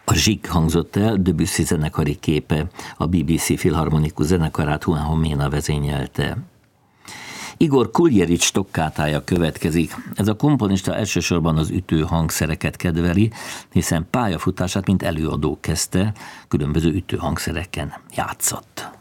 A Zsik hangzott el, Debussy zenekari képe, a BBC Filharmonikus zenekarát Juan Homena vezényelte. Igor Kuljevics tokkátája következik. Ez a komponista elsősorban az ütő hangszereket kedveli, hiszen pályafutását mint előadó kezdte, különböző ütő hangszereken játszott.